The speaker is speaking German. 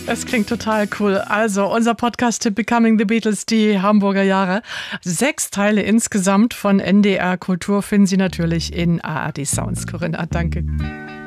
Es klingt total cool. Also unser Podcast-Tipp Becoming the Beatles, die Hamburger Jahre. 6 Teile insgesamt von NDR Kultur finden Sie natürlich in ARD Sounds. Corinna, danke.